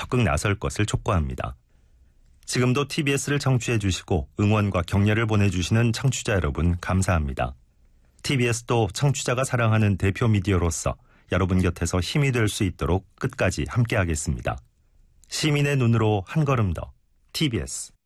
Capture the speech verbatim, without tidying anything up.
적극 나설 것을 촉구합니다. 지금도 티비에스를 청취해 주시고 응원과 격려를 보내주시는 청취자 여러분 감사합니다. 티비에스도 청취자가 사랑하는 대표 미디어로서 여러분 곁에서 힘이 될 수 있도록 끝까지 함께하겠습니다. 시민의 눈으로 한 걸음 더 티비에스